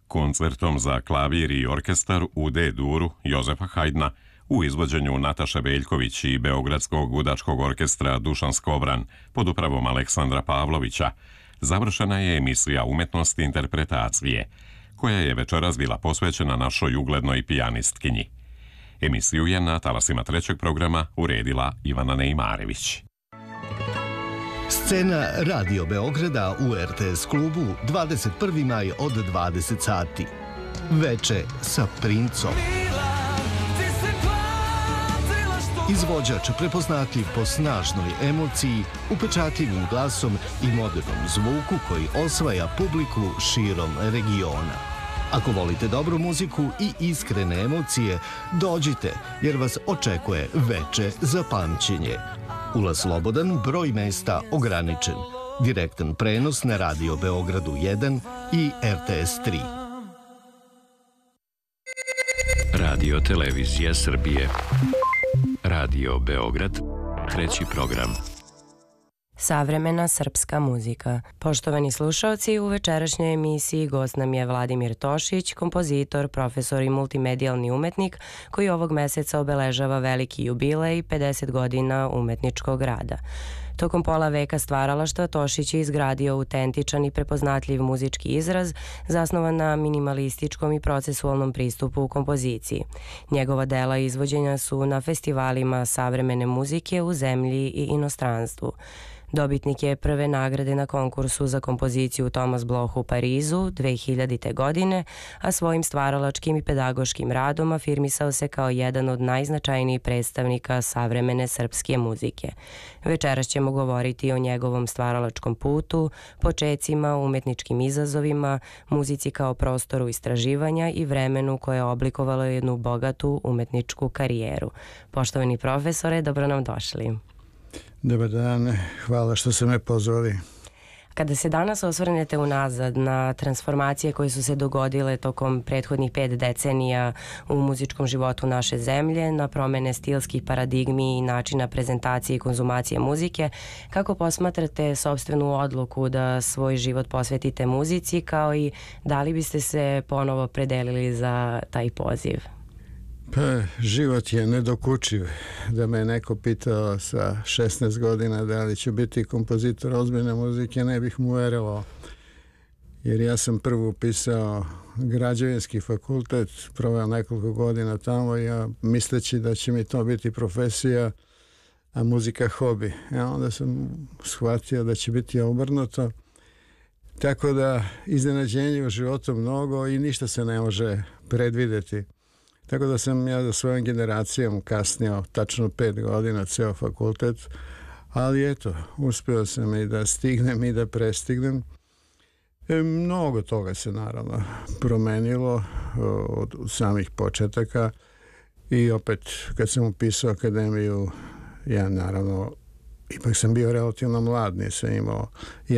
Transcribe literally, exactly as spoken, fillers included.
koncertom za klavir i orkestar u D-duru Jozefa Hajdna u izvođenju Nataše Veljković i Beogradskog gudačkog orkestra Dušan Skovran pod upravom Aleksandra Pavlovića završena je emisija Umetnost interpretacije, koja je večeras bila posvećena našoj uglednoj pijanistkinji. Emisiju je na talasima trećeg programa uredila Ivana Neimarević. Scena Radio Beograda u R T S klubu dvadeset prvi maj od dvadeset sati. Veče sa Princom. Izvođač prepoznatljiv po snažnoj emociji, upečatljivim glasom i modernom zvuku koji osvaja publiku širom regiona. Ako volite dobru muziku i iskrene emocije, dođite jer vas očekuje veče za pamćenje. Ulaz slobodan, broj mesta ograničen. Direktan prenos na Radio Beogradu jedan i R T S tri. Radio Televizija Srbije. Radio Beograd, treći program. Savremena srpska muzika. Poštovani slušalci, u večerašnjoj emisiji gost nam je Vladimir Tošić, kompozitor, profesor i multimedijalni umetnik koji ovog meseca obeležava veliki jubilej pedeset godina umetničkog rada. Tokom pola veka stvaralaštva Tošić je izgradio autentičan i prepoznatljiv muzički izraz zasnovan na minimalističkom i procesualnom pristupu u kompoziciji. Njegova dela izvođenja su na festivalima savremene muzike u zemlji i inostranstvu. Dobitnik je prve nagrade na konkursu za kompoziciju Thomas Bloch u Parizu dve hiljadite. godine, a svojim stvaralačkim i pedagoškim radom afirmisao se kao jedan od najznačajnijih predstavnika savremene srpske muzike. Večeras ćemo govoriti o njegovom stvaralačkom putu, počecima, umetničkim izazovima, muzici kao prostoru istraživanja i vremenu koje je oblikovalo jednu bogatu umetničku karijeru. Poštovani profesore, dobro nam došli. Dobar dan, hvala što ste me pozvali. Kada se danas osvrnete unazad na transformacije koje su se dogodile tokom prethodnih pet decenija u muzičkom životu naše zemlje, na promene stilskih paradigmi i načina prezentacije i konzumacije muzike, kako posmatrate sopstvenu odluku da svoj život posvetite muzici, kao i da li biste se ponovo predelili za taj poziv? Pa, život je nedokučiv. Da me neko pitao sa šesnaest godina da li ću biti kompozitor ozbiljne muzike, ne bih mu verovao. Jer ja sam prvo upisao građevinski fakultet, proveo nekoliko godina tamo, ja misleći da će mi to biti profesija, a muzika hobi. Ja onda sam shvatio da će biti obrnuto. Tako da iznenađenje u životu mnogo i ništa se ne može predvideti. Tako da sam ja za svojom generacijom kasnio tačno pet godina ceo fakultet, ali eto, uspeo sam i da stignem i da prestignem. E, mnogo toga se naravno promenilo od samih početaka i opet kad sam upisao akademiju, ja naravno ipak sam bio relativno mlad, nisam imao